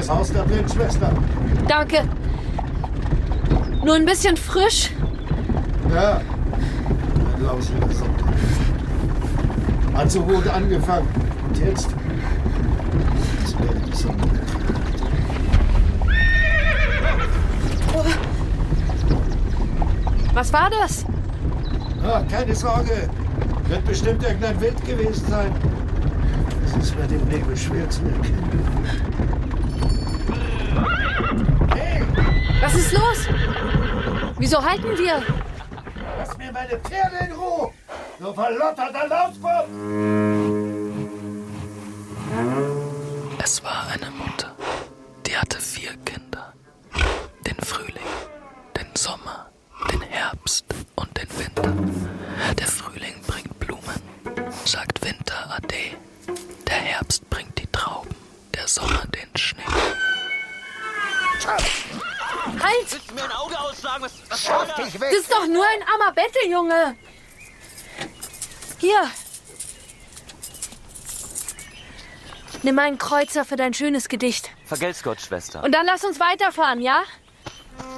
das Haus da drin, Schwester? Danke. Nur ein bisschen frisch. Ja, dann glaube ich wieder Sonntag. Hat so gut angefangen. Und jetzt? Jetzt wäre die Sonne weg. Was war das? Ah, keine Sorge. Wird bestimmt irgendein Wind gewesen sein. Es ist bei dem Nebel schwer zu erkennen. Hey! Was ist los? Wieso halten wir? Lass mir meine Pferde in Ruhe! Du verlotterter Lausbub! Es war eine Mutter, die hatte 4 Kinder. Den Frühling, den Sommer, den Herbst und den Winter. Der Frühling bringt Blumen, sagt Winter Ade. Der Herbst bringt die Trauben, der Sommer den Schnee. Halt! Willst du mir ein Auge ausschlagen? Was war das? Das ist doch nur ein armer Betteljunge. Hier. Nimm einen Kreuzer für dein schönes Gedicht. Vergelt's Gott, Schwester. Und dann lass uns weiterfahren, ja?